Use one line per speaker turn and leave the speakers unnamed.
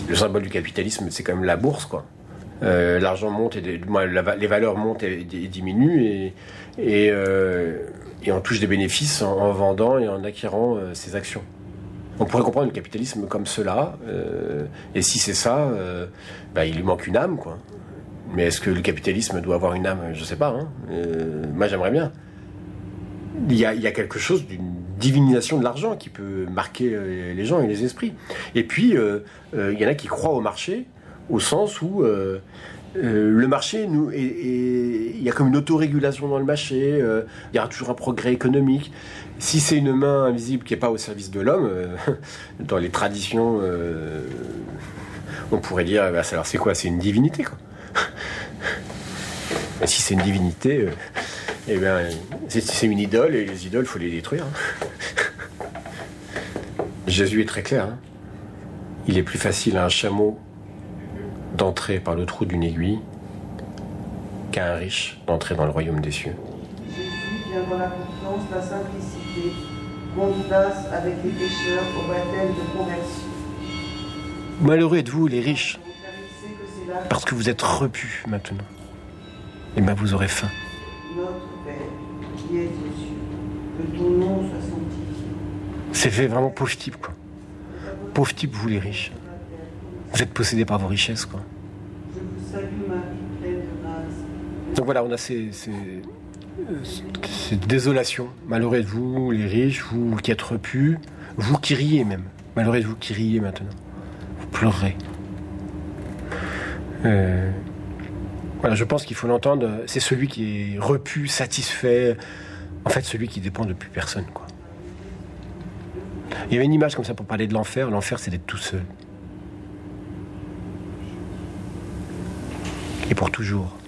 Le symbole du capitalisme, c'est quand même la bourse, quoi. L'argent monte, les valeurs montent et diminuent, et on touche des bénéfices en vendant et en acquérant ces actions. On pourrait comprendre le capitalisme comme cela, et si c'est ça, il lui manque une âme, quoi. Mais est-ce que le capitalisme doit avoir une âme ? Je sais pas. Moi, j'aimerais bien. Il y a quelque chose d'une divinisation de l'argent qui peut marquer les gens et les esprits. Et puis, il y en a qui croient au marché, au sens où le marché, il y a comme une autorégulation dans le marché, il y aura toujours un progrès économique. Si c'est une main invisible qui n'est pas au service de l'homme, dans les traditions, on pourrait dire, alors c'est quoi ? C'est une divinité, quoi. Et si c'est une divinité, c'est une idole, et les idoles, il faut les détruire. Jésus est très clair. Il est plus facile à un chameau d'entrer par le trou d'une aiguille qu'à un riche d'entrer dans le royaume des cieux.
Jésus vient dans la confiance, la simplicité, convivace avec les pécheurs au baptême de conversion.
Malheureux êtes-vous les riches, parce que vous êtes repus maintenant. Et vous aurez faim.
Notre Père, qui es aux cieux, que ton nom soit sanctifié.
C'est fait vraiment pauvre type, quoi. Pauvre type, vous les riches. Vous êtes possédés par vos richesses, quoi.
Je vous salue Marie, pleine de grâce.
Donc voilà, on a ces désolations. Malheureux êtes-vous les riches, vous qui êtes repus, vous qui riez même. Malheureux êtes-vous qui riez maintenant. Vous pleurerez. Voilà, je pense qu'il faut l'entendre. C'est celui qui est repu, satisfait. En fait, celui qui dépend de plus personne, quoi. Il y avait une image comme ça pour parler de l'enfer. L'enfer, c'est d'être tout seul. Et pour toujours.